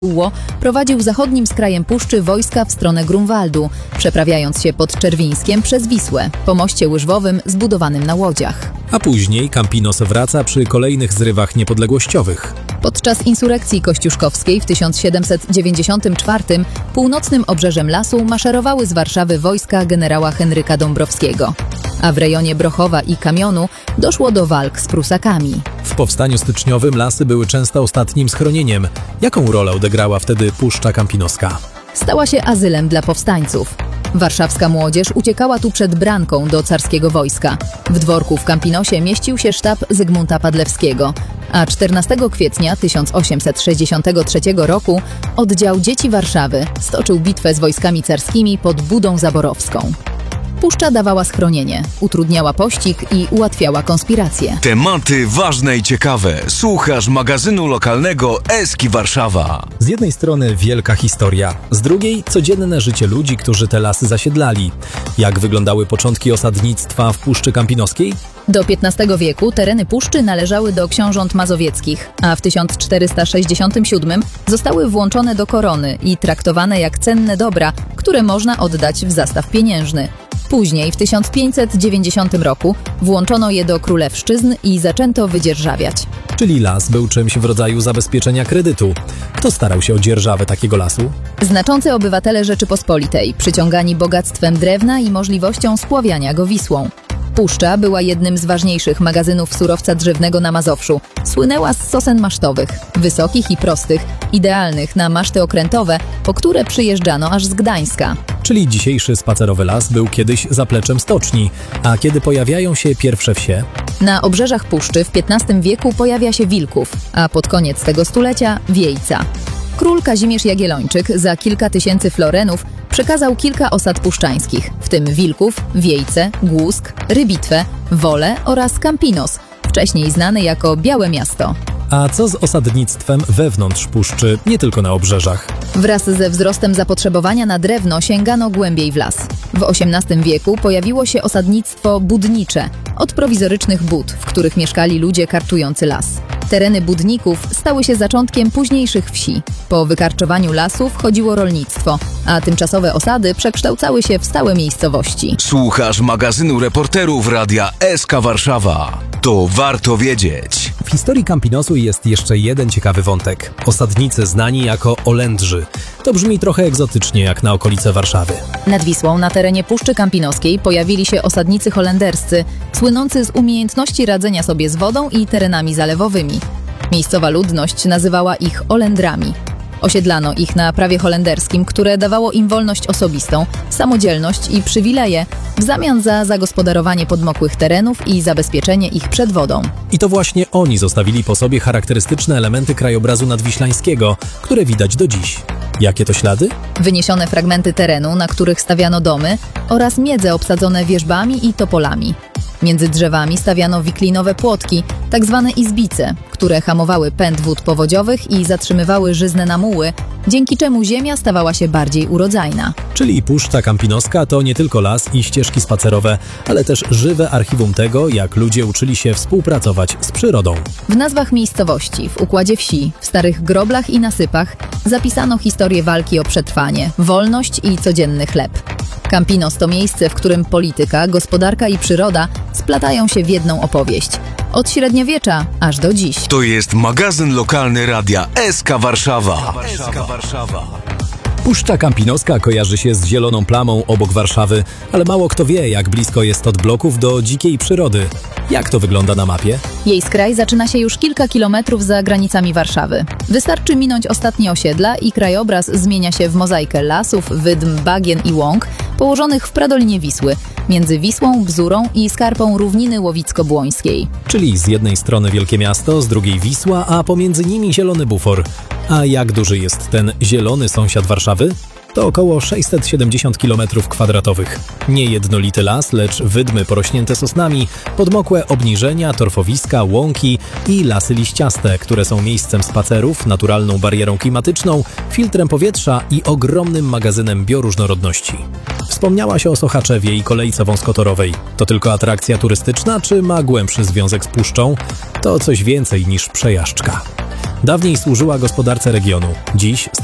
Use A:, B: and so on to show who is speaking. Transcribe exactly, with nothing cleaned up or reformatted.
A: Ło prowadził zachodnim skrajem puszczy wojska w stronę Grunwaldu, przeprawiając się pod Czerwińskiem przez Wisłę, po moście łyżwowym zbudowanym na łodziach.
B: A później Campinos wraca przy kolejnych zrywach niepodległościowych.
A: Podczas insurekcji kościuszkowskiej w tysiąc siedemset dziewięćdziesiątym czwartym północnym obrzeżem lasu maszerowały z Warszawy wojska generała Henryka Dąbrowskiego, a w rejonie Brochowa i Kamionu doszło do walk z Prusakami.
B: W powstaniu styczniowym lasy były często ostatnim schronieniem. Jaką rolę odegrała wtedy Puszcza Campinoska?
A: Stała się azylem dla powstańców. Warszawska młodzież uciekała tu przed Branką do carskiego wojska. W dworku w Campinosie mieścił się sztab Zygmunta Padlewskiego, a czternastego kwietnia tysiąc osiemset sześćdziesiątego trzeciego roku oddział Dzieci Warszawy stoczył bitwę z wojskami carskimi pod Budą Zaborowską. Puszcza dawała schronienie, utrudniała pościg i ułatwiała konspiracje.
C: Tematy ważne i ciekawe. Słuchasz magazynu lokalnego Eski Warszawa.
B: Z jednej strony wielka historia, z drugiej codzienne życie ludzi, którzy te lasy zasiedlali. Jak wyglądały początki osadnictwa w Puszczy Campinoskiej?
A: Do piętnastego wieku tereny puszczy należały do książąt mazowieckich, a w tysiąc czterysta sześćdziesiątym siódmym zostały włączone do korony i traktowane jak cenne dobra, które można oddać w zastaw pieniężny. Później, w tysiąc pięćset dziewięćdziesiątym roku, włączono je do królewszczyzn i zaczęto wydzierżawiać.
B: Czyli las był czymś w rodzaju zabezpieczenia kredytu. Kto starał się o dzierżawę takiego lasu?
A: Znaczący obywatele Rzeczypospolitej, przyciągani bogactwem drewna i możliwością spławiania go Wisłą. Puszcza była jednym z ważniejszych magazynów surowca drzewnego na Mazowszu. Słynęła z sosen masztowych, wysokich i prostych, idealnych na maszty okrętowe, po które przyjeżdżano aż z Gdańska.
B: Czyli dzisiejszy spacerowy las był kiedyś zapleczem stoczni, a kiedy pojawiają się pierwsze wsie?
A: Na obrzeżach puszczy w piętnastym wieku pojawia się Wilków, a pod koniec tego stulecia Wiejca. Król Kazimierz Jagiellończyk za kilka tysięcy florenów przekazał kilka osad puszczańskich, w tym Wilków, Wiejce, Głusk, Rybitwę, Wolę oraz Campinos, wcześniej znany jako Białe Miasto.
B: A co z osadnictwem wewnątrz puszczy, nie tylko na obrzeżach?
A: Wraz ze wzrostem zapotrzebowania na drewno sięgano głębiej w las. W osiemnastym wieku pojawiło się osadnictwo budnicze, od prowizorycznych bud, w których mieszkali ludzie karczujący las. Tereny budników stały się zaczątkiem późniejszych wsi. Po wykarczowaniu lasu wchodziło rolnictwo, a tymczasowe osady przekształcały się w stałe miejscowości.
C: Słuchasz magazynu reporterów Radia S K Warszawa. To warto wiedzieć.
B: W historii Campinosu jest jeszcze jeden ciekawy wątek. Osadnicy znani jako Olędrzy. To brzmi trochę egzotycznie jak na okolice Warszawy.
A: Nad Wisłą na terenie Puszczy Campinoskiej pojawili się osadnicy holenderscy, słynący z umiejętności radzenia sobie z wodą i terenami zalewowymi. Miejscowa ludność nazywała ich Olendrami. Osiedlano ich na prawie holenderskim, które dawało im wolność osobistą, samodzielność i przywileje w zamian za zagospodarowanie podmokłych terenów i zabezpieczenie ich przed wodą.
B: I to właśnie oni zostawili po sobie charakterystyczne elementy krajobrazu nadwiślańskiego, które widać do dziś. Jakie to ślady?
A: Wyniesione fragmenty terenu, na których stawiano domy, oraz miedze obsadzone wierzbami i topolami. Między drzewami stawiano wiklinowe płotki, tak zwane izbice, które hamowały pęd wód powodziowych i zatrzymywały żyzne namuły, dzięki czemu ziemia stawała się bardziej urodzajna.
B: Czyli Puszcza Campinoska to nie tylko las i ścieżki spacerowe, ale też żywe archiwum tego, jak ludzie uczyli się współpracować z przyrodą.
A: W nazwach miejscowości, w układzie wsi, w starych groblach i nasypach zapisano historię walki o przetrwanie, wolność i codzienny chleb. Campinos to miejsce, w którym polityka, gospodarka i przyroda splatają się w jedną opowieść. Od średniowiecza aż do dziś.
C: To jest magazyn lokalny Radia S K Warszawa.
B: Puszcza Campinoska kojarzy się z zieloną plamą obok Warszawy, ale mało kto wie, jak blisko jest od bloków do dzikiej przyrody. Jak to wygląda na mapie?
A: Jej skraj zaczyna się już kilka kilometrów za granicami Warszawy. Wystarczy minąć ostatnie osiedla i krajobraz zmienia się w mozaikę lasów, wydm, bagien i łąk położonych w pradolinie Wisły, między Wisłą, Bzurą i skarpą równiny łowicko-błońskiej.
B: Czyli z jednej strony wielkie miasto, z drugiej Wisła, a pomiędzy nimi zielony bufor. A jak duży jest ten zielony sąsiad Warszawy? To około sześćset siedemdziesiąt kilometrów kwadratowych. Nie jednolity las, lecz wydmy porośnięte sosnami, podmokłe obniżenia, torfowiska, łąki i lasy liściaste, które są miejscem spacerów, naturalną barierą klimatyczną, filtrem powietrza i ogromnym magazynem bioróżnorodności. Wspomniałaś o Sochaczewie i kolejce wąskotorowej. To tylko atrakcja turystyczna, czy ma głębszy związek z puszczą? To coś więcej niż przejażdżka. Dawniej służyła gospodarce regionu, dziś